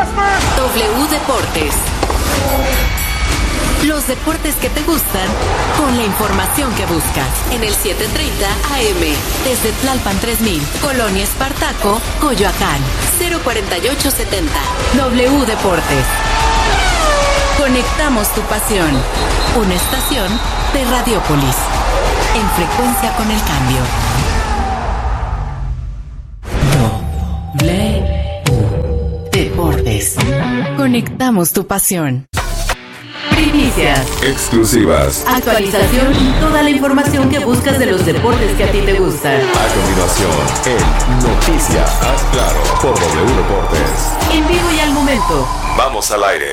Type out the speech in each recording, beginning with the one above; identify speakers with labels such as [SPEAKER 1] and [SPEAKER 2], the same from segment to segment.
[SPEAKER 1] W Deportes. Los deportes que te gustan, con la información que buscas. En el 730 AM, desde Tlalpan 3000, Colonia Espartaco, Coyoacán, 04870. W Deportes. Conectamos tu pasión. Una estación de Radiopolis. En frecuencia con el cambio. W Deportes. Conectamos tu pasión. Primicias.
[SPEAKER 2] Exclusivas.
[SPEAKER 1] Actualización y toda la información que buscas de los deportes que a ti te gustan.
[SPEAKER 2] A continuación, en Noticias Haz Claro por W Deportes.
[SPEAKER 1] En vivo y al momento.
[SPEAKER 2] Vamos al aire.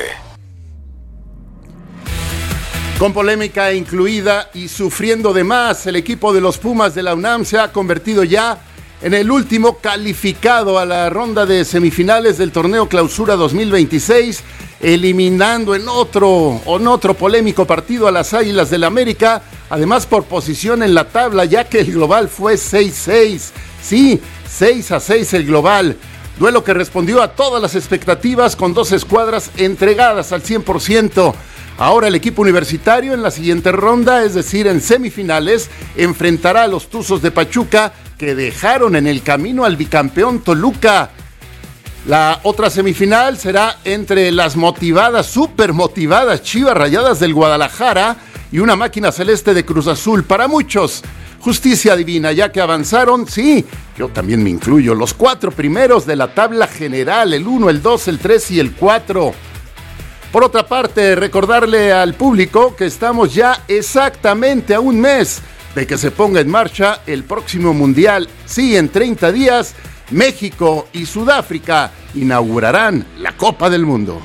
[SPEAKER 3] Con polémica incluida y sufriendo de más, el equipo de los Pumas de la UNAM se ha convertido ya en el último calificado a la ronda de semifinales del torneo Clausura 2026, eliminando en otro polémico partido a las Águilas del América, además por posición en la tabla, ya que el global fue 6-6. Sí, 6-6 el global. Duelo que respondió a todas las expectativas con dos escuadras entregadas al 100%. Ahora el equipo universitario en la siguiente ronda, es decir, en semifinales, enfrentará a los Tuzos de Pachuca, que dejaron en el camino al bicampeón Toluca. La otra semifinal será entre las súper motivadas Chivas Rayadas del Guadalajara y una máquina celeste de Cruz Azul. Para muchos, justicia divina, ya que avanzaron, sí, yo también me incluyo, los 4 primeros de la tabla general, el 1, el 2, el 3 y el 4. Por otra parte, recordarle al público que estamos ya exactamente a un mes de que se ponga en marcha el próximo Mundial. Sí, en 30 días, México y Sudáfrica inaugurarán la Copa del Mundo.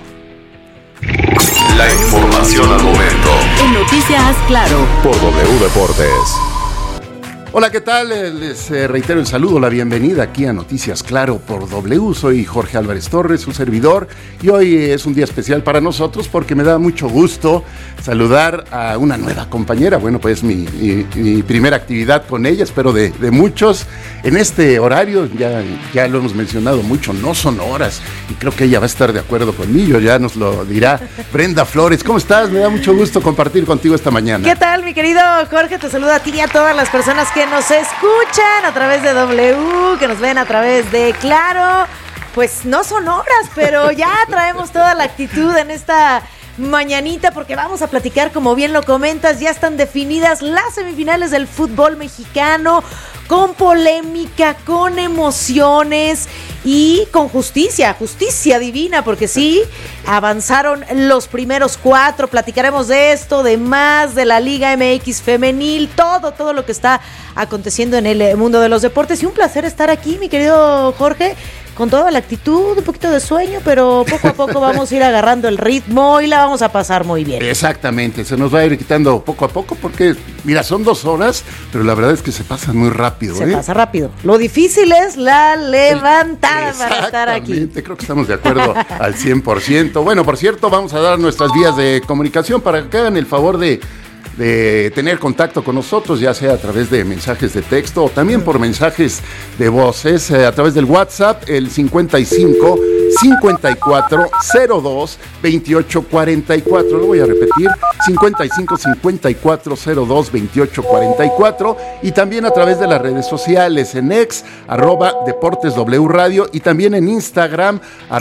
[SPEAKER 2] La información al momento.
[SPEAKER 1] En Noticias Haz Claro
[SPEAKER 2] por W Deportes.
[SPEAKER 3] Hola, ¿qué tal? Les reitero el saludo, la bienvenida aquí a Noticias Claro por W. Soy Jorge Álvarez Torres, su servidor, y hoy es un día especial para nosotros porque me da mucho gusto saludar a una nueva compañera. Bueno, pues mi primera actividad con ella, espero de muchos. En este horario, ya lo hemos mencionado mucho, no son horas, y creo que ella va a estar de acuerdo conmigo, ya nos lo dirá. Brenda Flores, ¿cómo estás? Me da mucho gusto compartir contigo esta mañana.
[SPEAKER 4] ¿Qué tal, mi querido Jorge? Te saludo a ti y a todas las personas que nos escuchan a través de W, que nos ven a través de Claro. Pues no son horas, pero ya traemos toda la actitud en esta mañanita porque vamos a platicar, como bien lo comentas, ya están definidas las semifinales del fútbol mexicano, con polémica, con emociones y con justicia divina, porque sí, avanzaron los primeros 4, platicaremos de esto, de más, de la Liga MX femenil, todo lo que está aconteciendo en el mundo de los deportes, y un placer estar aquí, mi querido Jorge, con toda la actitud, un poquito de sueño, pero poco a poco vamos a ir agarrando el ritmo y la vamos a pasar muy bien.
[SPEAKER 3] Exactamente, se nos va a ir quitando poco a poco porque, mira, son 2 horas, pero la verdad es que se pasan muy rápido.
[SPEAKER 4] Se pasa rápido. Lo difícil es la levantada para estar aquí.
[SPEAKER 3] Exactamente, creo que estamos de acuerdo al 100%. Bueno, por cierto, vamos a dar nuestras vías de comunicación para que hagan el favor de tener contacto con nosotros, ya sea a través de mensajes de texto o también por mensajes de voces, a través del WhatsApp, el 55 54 02 28 44. Lo voy a repetir, 55 54 02 28 44, y también a través de las redes sociales, en X, @DeportesW Radio, y también en Instagram,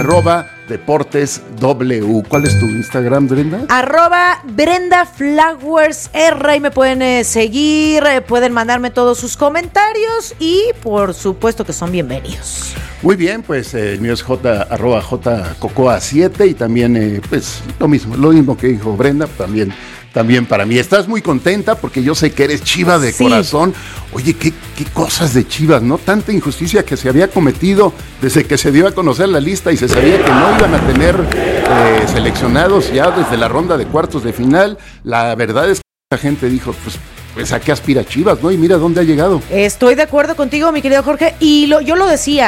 [SPEAKER 3] @DeportesW. ¿Cuál es tu Instagram, Brenda?
[SPEAKER 4] @BrendaFlowersR, y me pueden seguir, pueden mandarme todos sus comentarios y por supuesto que son bienvenidos.
[SPEAKER 3] Muy bien, pues el mío es @JCocoa7, y también pues lo mismo que dijo Brenda, también para mí. Estás muy contenta porque yo sé que eres chiva de corazón. Oye, qué cosas de Chivas, ¿no? Tanta injusticia que se había cometido desde que se dio a conocer la lista y se sabía que no iban a tener seleccionados ya desde la ronda de cuartos de final. La verdad es que la gente dijo, pues a qué aspira Chivas, ¿no? Y mira dónde ha llegado.
[SPEAKER 4] Estoy de acuerdo contigo, mi querido Jorge, y yo lo decía,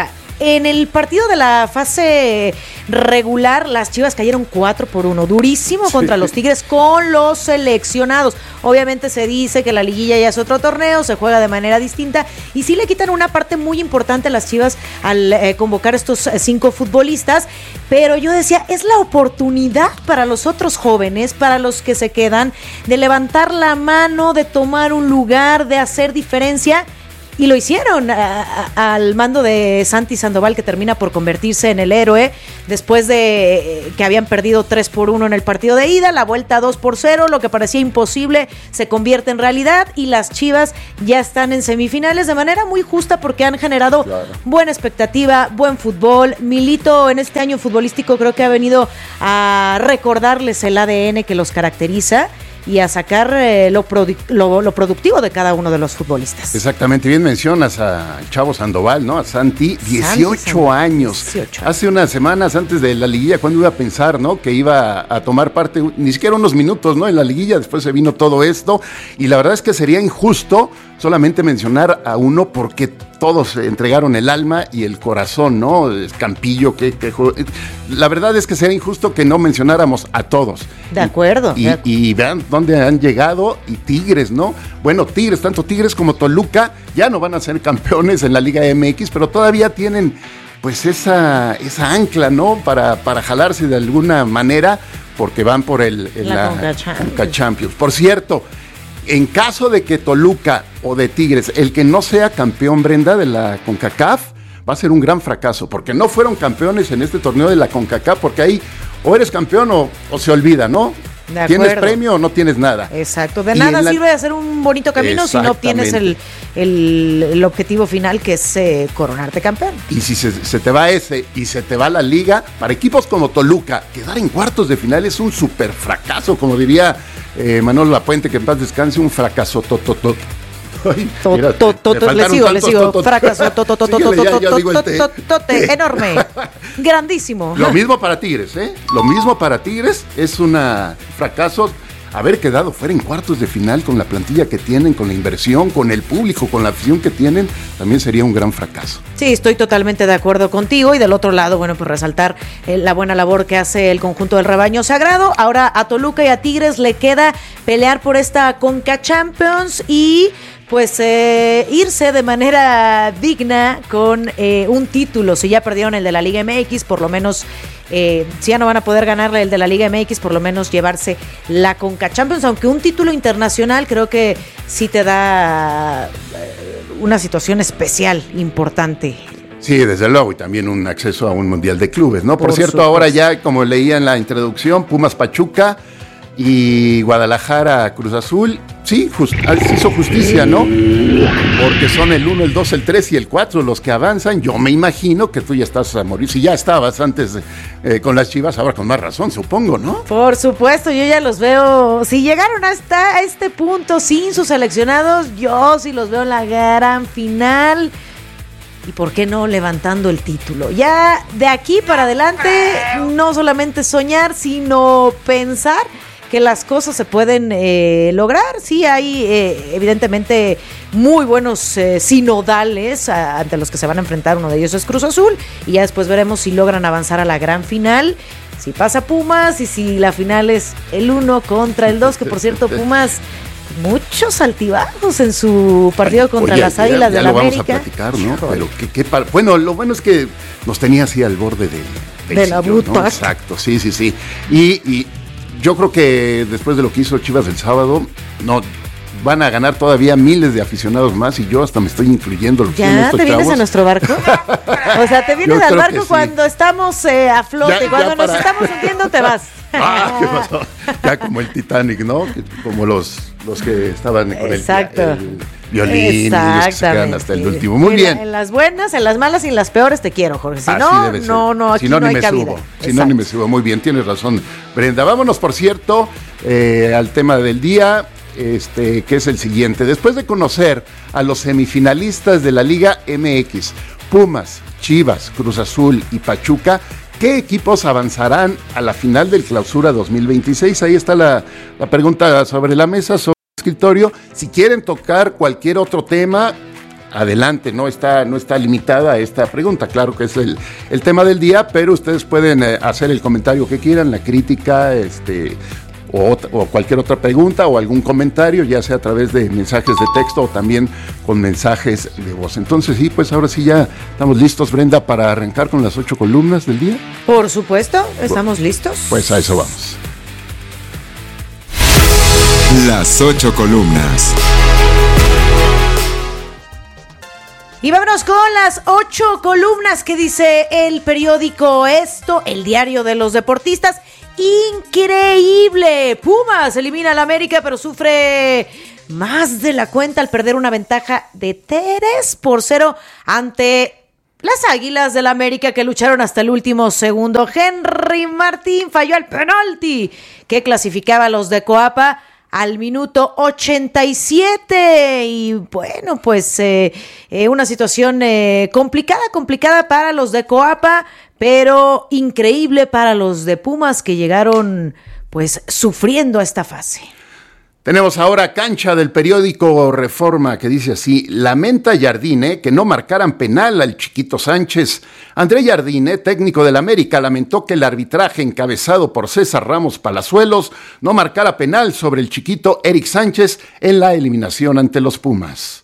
[SPEAKER 4] en el partido de la fase regular, las Chivas cayeron 4-1, durísimo contra los Tigres con los seleccionados. Obviamente se dice que la liguilla ya es otro torneo, se juega de manera distinta y sí le quitan una parte muy importante a las Chivas al convocar estos 5 futbolistas, pero yo decía, es la oportunidad para los otros jóvenes, para los que se quedan, de levantar la mano, de tomar un lugar, de hacer diferencia. Y lo hicieron al mando de Santi Sandoval, que termina por convertirse en el héroe después de que habían perdido 3-1 en el partido de ida, la vuelta 2-0, lo que parecía imposible se convierte en realidad y las Chivas ya están en semifinales de manera muy justa porque han generado buena expectativa, buen fútbol. Milito en este año futbolístico creo que ha venido a recordarles el ADN que los caracteriza y a sacar lo productivo de cada uno de los futbolistas.
[SPEAKER 3] Exactamente, bien mencionas al chavo Sandoval, ¿no? A Santi, 18 años. 18. Hace unas semanas antes de la liguilla, ¿cuándo iba a pensar, no? Que iba a tomar parte, ni siquiera unos minutos, ¿no? En la liguilla, después se vino todo esto, y la verdad es que sería injusto solamente mencionar a uno porque todos entregaron el alma y el corazón, ¿no? Campillo, la verdad es que sería injusto que no mencionáramos a todos.
[SPEAKER 4] De acuerdo.
[SPEAKER 3] Y vean dónde han llegado, y Tigres, ¿no? Bueno, Tigres, tanto Tigres como Toluca, ya no van a ser campeones en la Liga MX, pero todavía tienen pues esa ancla, ¿no? Para jalarse de alguna manera, porque van por la Conca Champions. Por cierto, en caso de que Toluca o de Tigres, el que no sea campeón, Brenda, de la CONCACAF, va a ser un gran fracaso, porque no fueron campeones en este torneo de la CONCACAF, porque ahí o eres campeón o se olvida, ¿no? ¿Tienes premio o no tienes nada?
[SPEAKER 4] Exacto, de nada sirve hacer un bonito camino si no obtienes el objetivo final, que es coronarte campeón.
[SPEAKER 3] Y si se te va ese y se te va la liga, para equipos como Toluca, quedar en cuartos de final es un súper fracaso, como diría Manuel Lapuente, que en paz descanse, un fracaso
[SPEAKER 4] le sigo, fracaso enorme, grandísimo.
[SPEAKER 3] Lo mismo para Tigres, lo mismo para Tigres, es un fracaso haber quedado fuera en cuartos de final con la plantilla que tienen, con la inversión, con el público, con la afición que tienen, también sería un gran fracaso.
[SPEAKER 4] Sí, estoy totalmente de acuerdo contigo, y del otro lado, bueno, pues resaltar la buena labor que hace el conjunto del rebaño sagrado. Ahora a Toluca y a Tigres le queda pelear por esta Conca Champions y pues irse de manera digna con un título. Si ya perdieron el de la Liga MX, por lo menos, si ya no van a poder ganarle el de la Liga MX, por lo menos llevarse la Conca Champions, aunque un título internacional creo que sí te da una situación especial, importante.
[SPEAKER 3] Sí, desde luego, y también un acceso a un Mundial de Clubes, ¿no? Por cierto, supuesto. Ahora ya, como leía en la introducción, Pumas Pachuca y Guadalajara Cruz Azul, sí, hizo justicia, ¿no? Porque son el 1, el 2, el 3 y el 4 los que avanzan. Yo me imagino que tú ya estás a morir. Si ya estabas antes con las Chivas, ahora con más razón, supongo, ¿no?
[SPEAKER 4] Por supuesto, yo ya los veo. Si llegaron hasta este punto sin sus seleccionados, yo sí los veo en la gran final. Y por qué no levantando el título. Ya de aquí para adelante, no solamente soñar, sino pensar que las cosas se pueden lograr. Sí, hay evidentemente muy buenos sinodales ante los que se van a enfrentar. Uno de ellos es Cruz Azul, y ya después veremos si logran avanzar a la gran final, si pasa Pumas, y si la final es el 1 contra el 2, que por cierto Pumas, muchos altibajos en su partido contra las Águilas del América.
[SPEAKER 3] Vamos a platicar, ¿no? Pero bueno, lo bueno es que nos tenía así al borde
[SPEAKER 4] de la butaca,
[SPEAKER 3] ¿no? Exacto, sí. Y yo creo que después de lo que hizo Chivas el sábado, no van a ganar todavía miles de aficionados más, y yo hasta me estoy incluyendo.
[SPEAKER 4] ¿Ya te vienes a nuestro barco? O sea, te vienes al barco cuando estamos a flote, cuando nos estamos hundiendo te vas.
[SPEAKER 3] ¿Qué pasó? Ya como el Titanic, ¿no? Como los que estaban con el violín, y los que se quedan hasta el último. Muy bien.
[SPEAKER 4] En las buenas, en las malas y en las peores te quiero, Jorge. Si no, aquí no hay cabida.
[SPEAKER 3] Si no, ni me subo. Muy bien, tienes razón, Brenda. Vámonos, por cierto, al tema del día, que es el siguiente. Después de conocer a los semifinalistas de la Liga MX, Pumas, Chivas, Cruz Azul y Pachuca, ¿qué equipos avanzarán a la final del Clausura 2026? Ahí está la pregunta sobre la mesa, sobre el escritorio. Si quieren tocar cualquier otro tema, adelante, no está limitada a esta pregunta. Claro que es el tema del día, pero ustedes pueden hacer el comentario que quieran, la crítica, o cualquier otra pregunta o algún comentario, ya sea a través de mensajes de texto o también con mensajes de voz. Entonces sí, pues ahora sí ya estamos listos, Brenda, para arrancar con las 8 columnas del día.
[SPEAKER 4] Por supuesto, estamos listos.
[SPEAKER 3] Pues a eso vamos.
[SPEAKER 2] Las 8 columnas.
[SPEAKER 4] Y vámonos con las 8 columnas que dice el periódico Esto, el diario de los deportistas. Increíble. Pumas elimina al América, pero sufre más de la cuenta al perder una ventaja de 3-0 ante las Águilas del América, que lucharon hasta el último segundo. Henry Martín falló el penalti que clasificaba a los de Coapa al minuto 87. Y bueno, pues una situación complicada para los de Coapa, pero increíble para los de Pumas, que llegaron pues sufriendo a esta fase.
[SPEAKER 3] Tenemos ahora cancha del periódico Reforma, que dice así: lamenta Jardine que no marcaran penal al Chiquito Sánchez. André Jardine, técnico del América, lamentó que el arbitraje encabezado por César Ramos Palazuelos no marcara penal sobre el chiquito Eric Sánchez en la eliminación ante los Pumas.